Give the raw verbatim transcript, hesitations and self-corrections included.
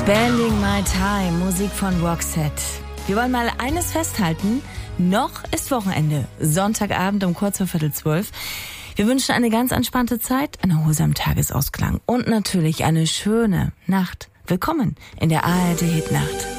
Spending My Time, Musik von Roxette. Wir wollen mal eines festhalten. Noch ist Wochenende. Sonntagabend um kurz vor Viertel zwölf. Wir wünschen eine ganz entspannte Zeit, einen erholsamen Tagesausklang und natürlich eine schöne Nacht. Willkommen in der A R D Hitnacht.